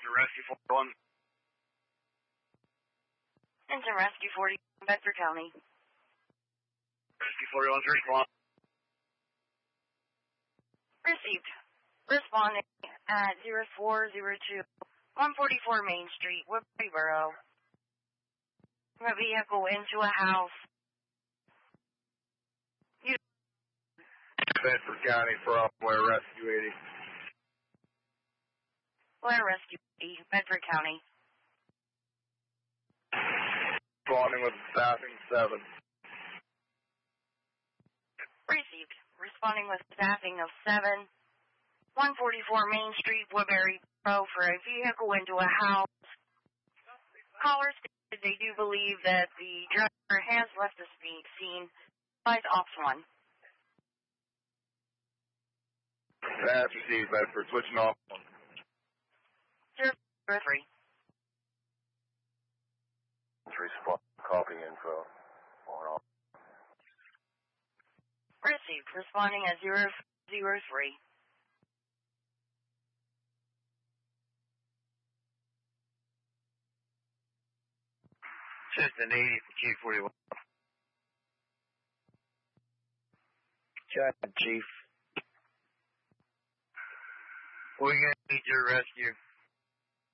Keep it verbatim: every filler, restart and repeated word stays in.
Engine Rescue forty-one. Engine Rescue forty, Bedford County. Rescue forty-one, respond. Received. Responding at zero four zero two, one forty-four Main Street, Woodbury Borough. A vehicle into a house. You Bedford County for Blair Rescue eighty. Blair Rescue eighty, Bedford County. Responding with staffing seven. Received. Responding with staffing of seven. one forty-four Main Street, Woodbury Borough for a vehicle into a house. Callers stated they do believe that the driver has left the scene. Advise Ops one. That's received, Bedford. Switching off. zero zero three. Three spot copy info. On off. Received. Responding at zero zero three. Just an eighty for Chief forty-one. Check, Chief. We're going to need your rescue.